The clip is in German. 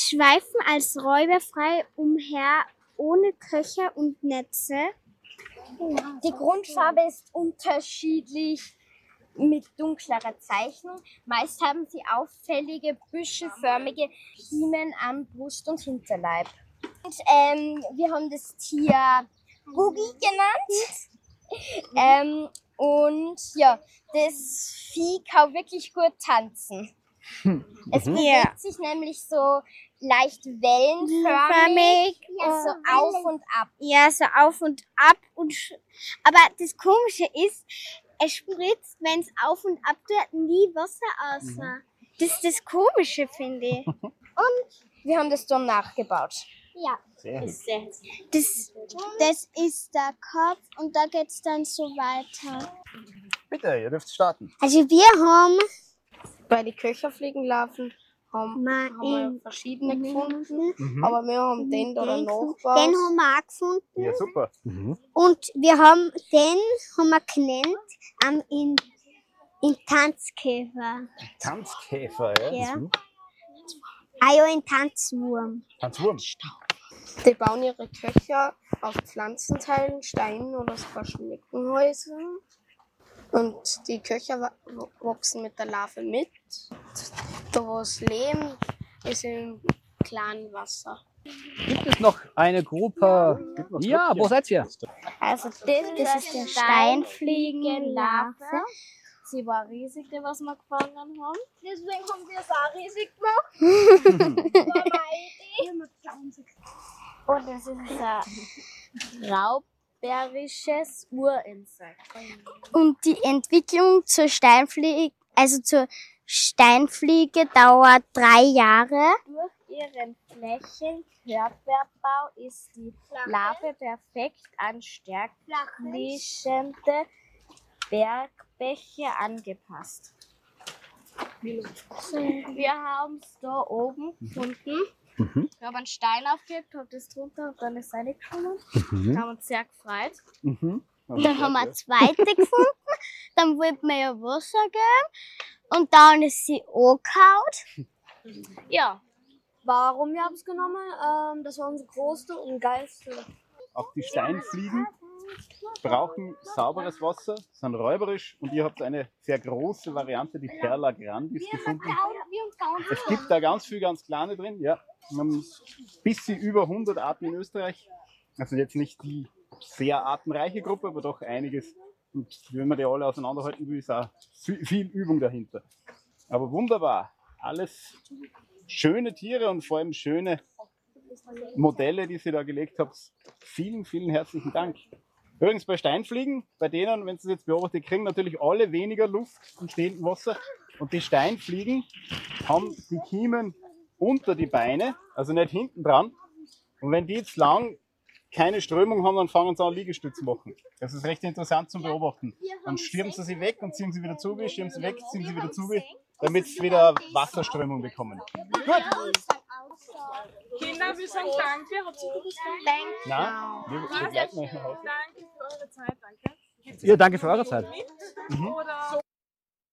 schweifen als Räuber frei umher, ohne Köcher und Netze. Die Grundfarbe ist unterschiedlich mit dunklerer Zeichnung. Meist haben sie auffällige, büschelförmige Kiemen am Brust- und Hinterleib. Und, wir haben das Tier Gugi genannt. Und ja, das Vieh kann wirklich gut tanzen. Es bewegt sich nämlich so leicht wellenförmig, so auf und ab. Ja, so auf und ab. Aber das Komische ist, es spritzt, wenn es auf und ab tut, nie Wasser aus. Das ist das Komische, finde ich. Und wir haben das dann nachgebaut. Ja. Sehr hübsch. Das ist der Kopf und da geht es dann so weiter. Bitte, ihr dürft starten. Also wir haben Bei den Köcherfliegenlarven haben wir verschiedene gefunden, aber wir haben den da nachgebaut. Den haben wir auch gefunden. Ja, super. Und wir haben den genannt in Tanzkäfer. Tanzkäfer, ja. Ja. Ah ja, in Tanzwurm. Tanzwurm. Die bauen ihre Köcher auf Pflanzenteilen, Steinen oder sogar Schneckenhäusern. Und die Köcher wachsen mit der Larve mit. Das Leben ist im klaren Wasser. Gibt es noch eine Gruppe? Ja, wo seid ihr? Also das ist der Steinfliegenlarve. Sie war riesig, die was wir gefangen haben. Deswegen haben wir es auch riesig gemacht. Das war meine Idee. Und das ist ein raubbeerisches Urinsekt. Und die Entwicklung zur Steinfliege, dauert 3 Jahre. Durch ihren Flächenkörperbau ist die Larve perfekt an stärkfließende Bergbäche angepasst. Wir haben es da oben gefunden. Ich habe einen Stein aufgehebt, habe das drunter und dann ist es reingekommen. Wir haben uns sehr gefreut. Dann haben wir eine zweite gefunden. Dann wollten wir ja Wasser geben. Und dann ist sie angehauen. Ja, warum wir haben es genommen? Das war unsere größte und geilste. Auch die Steinfliegen brauchen sauberes Wasser, sind räuberisch und ihr habt eine sehr große Variante, die Perla grandis, gefunden. Es gibt da ganz viel ganz kleine drin, ja. Wir haben bis über 100 Arten in Österreich. Also jetzt nicht die sehr artenreiche Gruppe, aber doch einiges. Und wenn man die alle auseinanderhalten will, ist auch viel Übung dahinter. Aber wunderbar. Alles schöne Tiere und vor allem schöne Modelle, die ihr da gelegt habt. Vielen, vielen herzlichen Dank. Übrigens bei Steinfliegen, bei denen, wenn Sie es jetzt beobachten, kriegen natürlich alle weniger Luft im stehenden Wasser. Und die Steinfliegen haben die Kiemen unter die Beine, also nicht hinten dran. Und wenn die jetzt lang keine Strömung haben, dann fangen sie an Liegestütz zu machen. Das ist recht interessant zum Beobachten. Dann stürmen sie weg und ziehen sie wieder zu, stürmen sie weg, ziehen sie wieder zu, damit sie wieder Wasserströmung bekommen. Gut. Kinder, wir sagen danke. Habt ihr gutes Danke. Nein, wir begleiten euch nach Hause. Danke für eure Zeit, danke. Ja, danke für eure Zeit. Oder